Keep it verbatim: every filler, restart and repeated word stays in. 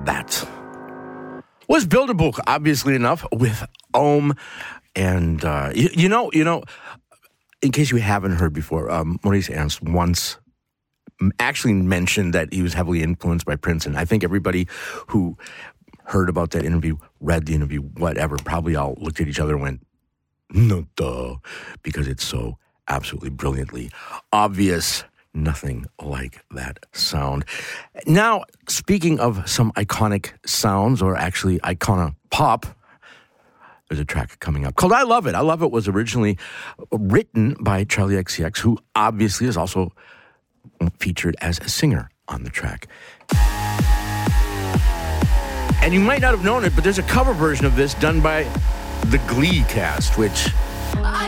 That was Bilderbuch, obviously enough, with Ohm. And, uh, you, you know, you know, in case you haven't heard before, um, Maurice Ernst once actually mentioned that he was heavily influenced by Prince. And I think everybody who heard about that interview, read the interview, whatever, probably all looked at each other and went, no, duh, because it's so absolutely brilliantly obvious. Nothing like that sound. Now, speaking of some iconic sounds, or actually icona pop, there's a track coming up called I Love It. I Love It was originally written by Charlie X C X, who obviously is also featured as a singer on the track. And you might not have known it, but there's a cover version of this done by the Glee cast, which